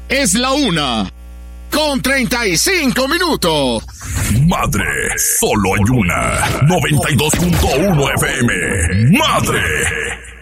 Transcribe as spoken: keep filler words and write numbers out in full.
Es la una con treinta y cinco minutos. Madre, solo hay una. noventa y dos punto uno F M. Madre.